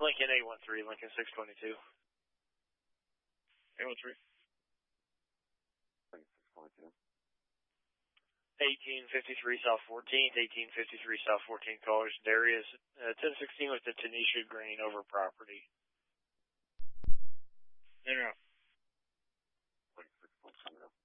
Lincoln 813, Lincoln 622. 813. Lincoln 622. 1853 South 14th, 1853 South 14th, callers Darius, 1016 with the Tanisha Green over property. In and out. Lincoln 622.